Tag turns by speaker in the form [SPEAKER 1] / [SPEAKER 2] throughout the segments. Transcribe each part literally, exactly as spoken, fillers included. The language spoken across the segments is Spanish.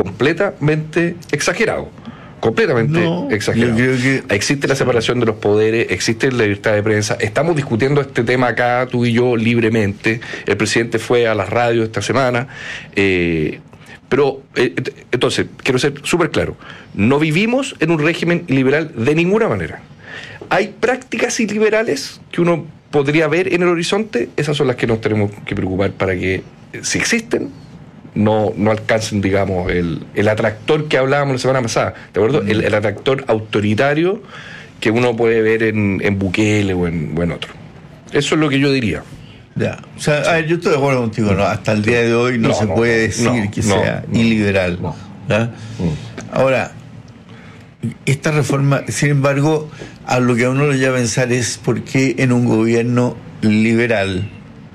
[SPEAKER 1] completamente exagerado. Completamente
[SPEAKER 2] no,
[SPEAKER 1] exagerado.
[SPEAKER 2] Yo creo que...
[SPEAKER 1] Existe la separación de los poderes, existe la libertad de prensa. Estamos discutiendo este tema acá, tú y yo, libremente. El presidente fue a las radios esta semana. Eh, pero, eh, entonces, quiero ser súper claro. No vivimos en un régimen liberal de ninguna manera. Hay prácticas iliberales que uno podría ver en el horizonte. Esas son las que nos tenemos que preocupar para que, si existen, no, no alcancen, digamos, el, el atractor que hablábamos la semana pasada, ¿de acuerdo? Mm. El, el atractor autoritario que uno puede ver en, en Bukele o en, o en otro. Eso es lo que yo diría.
[SPEAKER 2] Ya. O sea, a ver, yo estoy de acuerdo contigo, ¿no? Hasta el día de hoy no, no se no, puede decir no, que no, sea no, iliberal. No. ¿Ya? Mm. Ahora, esta reforma, sin embargo, a lo que a uno le lleva a pensar es por qué en un gobierno liberal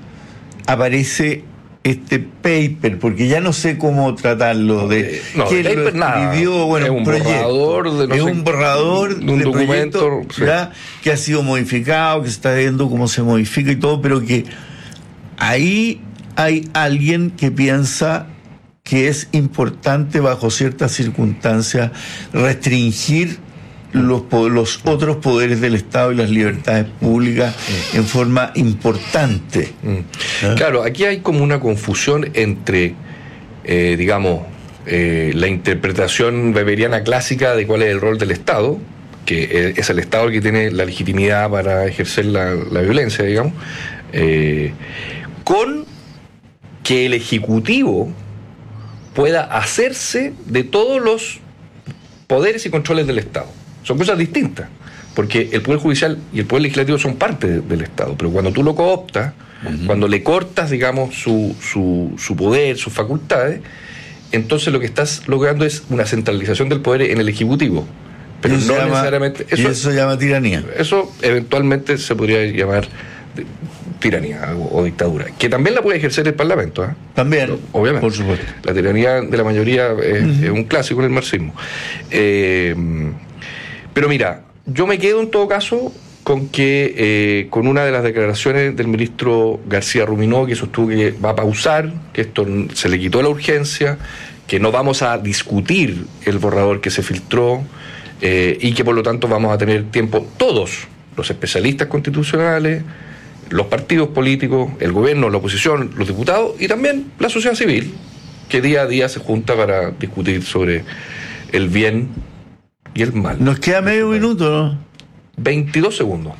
[SPEAKER 2] aparece este paper, porque ya no sé cómo tratarlo, de
[SPEAKER 1] no,
[SPEAKER 2] quién lo escribió, bueno,
[SPEAKER 1] es un, un borrador de no
[SPEAKER 2] es
[SPEAKER 1] sé,
[SPEAKER 2] un borrador
[SPEAKER 1] de un
[SPEAKER 2] de
[SPEAKER 1] documento
[SPEAKER 2] proyecto, sí, ¿verdad? Que ha sido modificado, que se está viendo cómo se modifica y todo, pero que ahí hay alguien que piensa que es importante bajo ciertas circunstancias restringir los, los otros poderes del Estado y las libertades públicas mm. en forma importante.
[SPEAKER 1] Mm. ¿Ah? Claro, aquí hay como una confusión entre, eh, digamos, eh, la interpretación weberiana clásica de cuál es el rol del Estado, que es el Estado el que tiene la legitimidad para ejercer la, la violencia, digamos, eh, con que el Ejecutivo pueda hacerse de todos los poderes y controles del Estado. Son cosas distintas, porque el Poder Judicial y el Poder Legislativo son parte de, del Estado, pero cuando tú lo cooptas, uh-huh. cuando le cortas, digamos, su, su, su poder, sus facultades, entonces lo que estás logrando es una centralización del poder en el Ejecutivo. Pero no llama, necesariamente...
[SPEAKER 2] Eso, y eso se llama tiranía.
[SPEAKER 1] Eso eventualmente se podría llamar tiranía o, o dictadura, que también la puede ejercer el Parlamento, ¿eh?
[SPEAKER 2] También,
[SPEAKER 1] pero, obviamente,
[SPEAKER 2] por supuesto.
[SPEAKER 1] La tiranía de la mayoría es, uh-huh. es un clásico en el marxismo. Eh, pero mira, yo me quedo en todo caso con que eh, con una de las declaraciones del ministro García Ruminó, que sostuvo que va a pausar, que esto se le quitó la urgencia, que no vamos a discutir el borrador que se filtró, eh, y que por lo tanto vamos a tener tiempo todos, los especialistas constitucionales, los partidos políticos, el gobierno, la oposición, los diputados y también la sociedad civil, que día a día se junta para discutir sobre el bien y el mal.
[SPEAKER 2] Nos queda medio minuto, ¿no?
[SPEAKER 1] veintidós segundos.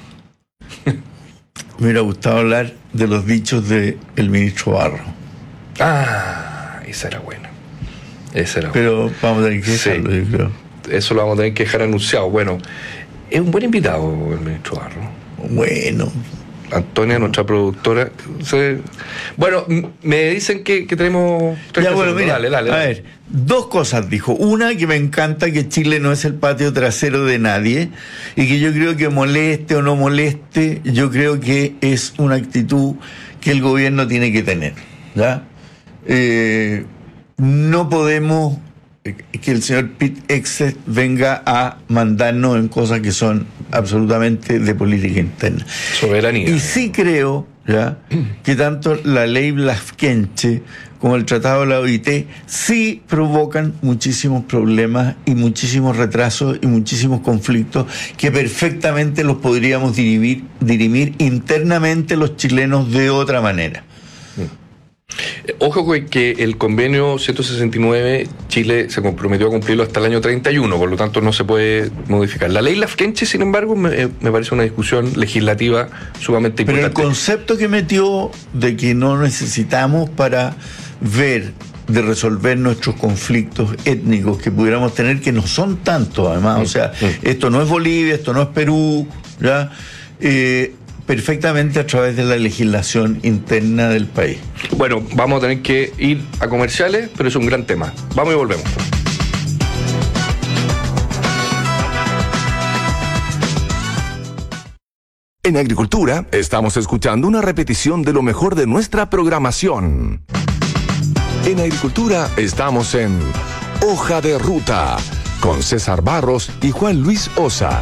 [SPEAKER 2] Me hubiera gustado hablar de los dichos del ministro Barro.
[SPEAKER 1] Ah, esa era buena. Esa era
[SPEAKER 2] Pero
[SPEAKER 1] buena.
[SPEAKER 2] vamos a tener que dejarlo,
[SPEAKER 1] sí.
[SPEAKER 2] yo creo.
[SPEAKER 1] Eso lo vamos a tener que dejar anunciado. Bueno, es un buen invitado el ministro Barro.
[SPEAKER 2] Bueno.
[SPEAKER 1] Antonia, nuestra productora. Se... Bueno, me dicen que, que tenemos...
[SPEAKER 2] Ya, bueno, mira, dale, dale, dale. A ver, dos cosas dijo. Una, que me encanta que Chile no es el patio trasero de nadie, y que yo creo que moleste o no moleste, yo creo que es una actitud que el gobierno tiene que tener, ¿ya? Eh, no podemos que el señor Pete Hegseth venga a mandarnos en cosas que son absolutamente de política interna.
[SPEAKER 1] Soberanía.
[SPEAKER 2] Y sí creo, ¿ya?, que tanto la ley Lafkenche como el tratado de la O I T sí provocan muchísimos problemas y muchísimos retrasos y muchísimos conflictos que perfectamente los podríamos dirimir, dirimir internamente los chilenos de otra manera.
[SPEAKER 1] Ojo que el convenio ciento sesenta y nueve Chile se comprometió a cumplirlo hasta el año treinta y uno, por lo tanto no se puede modificar. La ley Lafkenche, sin embargo, me, me parece una discusión legislativa sumamente importante.
[SPEAKER 2] Pero el concepto que metió de que no necesitamos para ver de resolver nuestros conflictos étnicos que pudiéramos tener, que no son tantos además, mm, o sea, mm. esto no es Bolivia, esto no es Perú, ¿ya? Eh, perfectamente a través de la legislación interna del país.
[SPEAKER 1] Bueno, vamos a tener que ir a comerciales, pero es un gran tema. Vamos y volvemos.
[SPEAKER 3] En Agricultura estamos escuchando una repetición de lo mejor de nuestra programación. En Agricultura estamos en Hoja de Ruta con César Barros y Juan Luis Osa.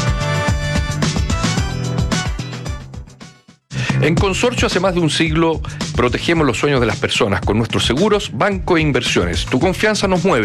[SPEAKER 1] En Consorcio, hace más de un siglo, protegemos los sueños de las personas con nuestros seguros, banco e inversiones. Tu confianza nos mueve.